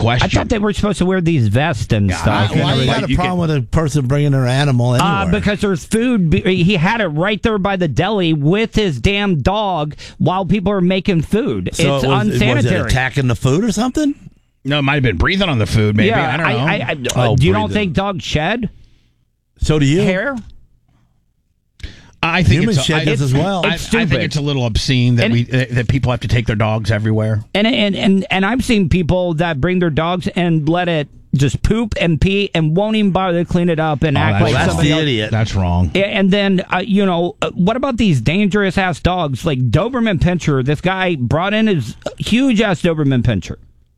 question. I thought they were supposed to wear these vests and stuff. Why you got a problem with a person bringing their animal anywhere? Because there's food. He had it right there by the deli with his damn dog while people are making food. So it's unsanitary. Was it attacking the food or something? No, it might have been breathing on the food, maybe. Yeah, I don't know. You don't think dogs shed? So do you? Hair? I think humans shed this as well. I think it's a little obscene that that people have to take their dogs everywhere. And I've seen people that bring their dogs and let it just poop and pee and won't even bother to clean it up and act like that's somebody the else. idiot. That's wrong. And then, what about these dangerous ass dogs like Doberman Pinscher? This guy brought in his huge ass Doberman Pinscher.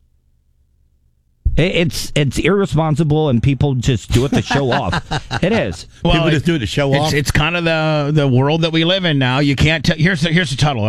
It's irresponsible, and people just do it to show off. It is. Well, people just do it to show off. It's kind of the world that we live in now. You can't. Here's the tunnel.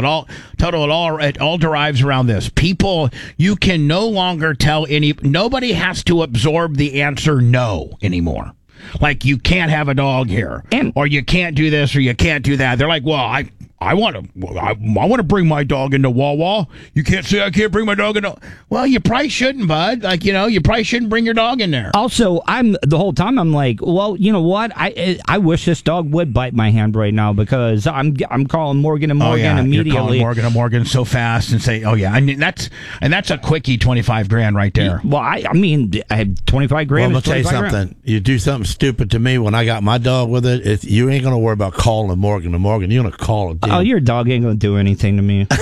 It all derives around this. People, you can no longer tell nobody has to absorb the answer no anymore. Like, you can't have a dog here, or you can't do this, or you can't do that. They're like, well, I want to bring my dog into Wawa. You can't say I can't bring my dog into. Well, you probably shouldn't, bud. Like, you probably shouldn't bring your dog in there. Also, the whole time I'm like, well, you know what? I wish this dog would bite my hand right now, because I'm calling Morgan and Morgan immediately. You're calling Morgan and Morgan so fast and say, oh yeah, I mean that's a quickie $25,000 right there. Well, I mean, I have $25,000. Well, I'm gonna tell you something. You do something stupid to me when I got my dog with it. You ain't gonna worry about calling Morgan and Morgan. You're gonna call it. Oh, your dog ain't gonna do anything to me.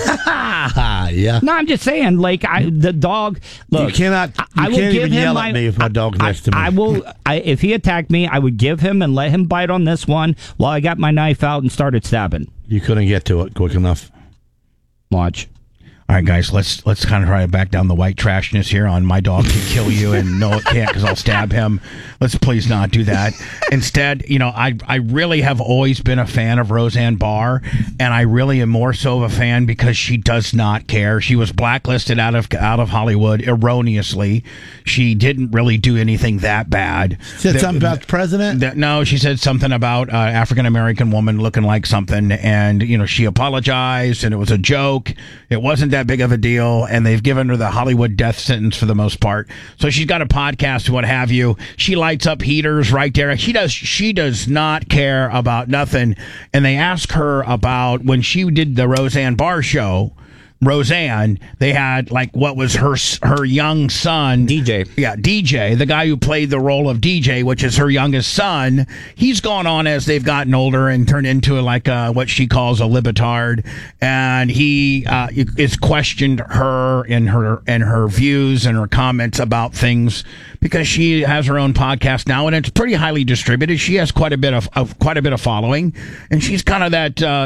Yeah. No, I'm just saying. Like, the dog. Look, you cannot. You can't even yell at me if my dog's next to me. I will. If he attacked me, I would give him and let him bite on this one while I got my knife out and started stabbing. You couldn't get to it quick enough. Watch. All right, guys, let's kind of try to back down the white trashness here on my dog can kill you, and no, it can't because I'll stab him. Let's please not do that. Instead, I really have always been a fan of Roseanne Barr, and I really am more so of a fan because she does not care. She was blacklisted out of Hollywood erroneously. She didn't really do anything that bad. Said something about the president? No, she said something about African-American woman looking like something, and she apologized, and it was a joke. It wasn't that big of a deal, and they've given her the Hollywood death sentence for the most part. So she's got a podcast, what have you. She lights up heaters right there. She does not care about nothing. And they ask her about when she did the Roseanne Barr show. Roseanne, they had what was her young son, DJ. Yeah, DJ, the guy who played the role of DJ, which is her youngest son. He's gone on as they've gotten older and turned into what she calls a libetard, and he is questioned her and her views and her comments about things because she has her own podcast now, and it's pretty highly distributed. She has quite a bit of following, and she's kind of that.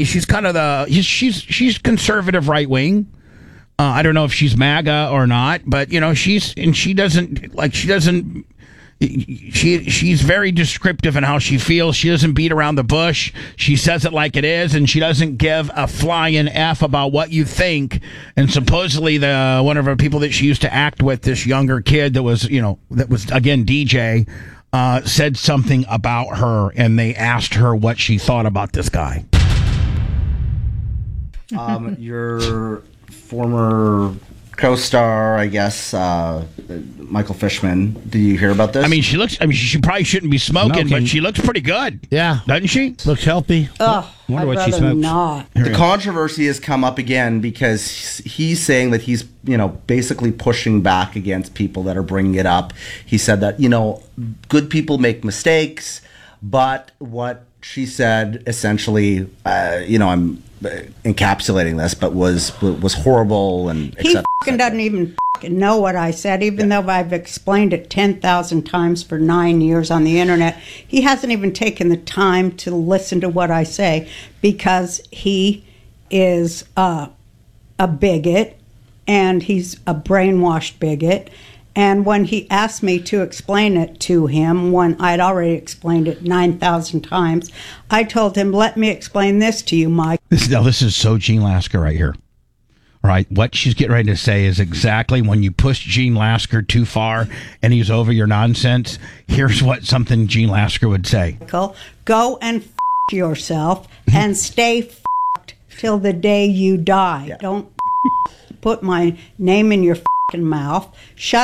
She's conservative right wing. I don't know if she's MAGA or not, but she's very descriptive in how she feels. She doesn't beat around the bush. She says it like it is, and she doesn't give a flying F about what you think. And supposedly one of her people that she used to act with, this younger kid that was again DJ, said something about her, and they asked her what she thought about this guy. Your former co-star, I guess, Michael Fishman. Did you hear about this? I mean, she probably shouldn't be smoking, but she looks pretty good. Yeah. Doesn't she? Looks healthy. Oh, Wonder I'd what she rather smokes. not. The controversy has come up again because he's saying that he's, basically pushing back against people that are bringing it up. He said that, good people make mistakes, but what she said essentially, I'm encapsulating this, but was horrible and He fucking doesn't even fucking know what I said, even though I've explained it 10,000 times for 9 years on the internet. He hasn't even taken the time to listen to what I say because he is a bigot, and he's a brainwashed bigot. And when he asked me to explain it to him, when I'd already explained it 9,000 times, I told him, let me explain this to you, Mike. This is so Gene Lasker right here. All right, what she's getting ready to say is exactly when you push Gene Lasker too far and he's over your nonsense, here's something Gene Lasker would say. Go and f*** yourself and stay f***ed till the day you die. Yeah. Don't put my name in your f***ing mouth. Shut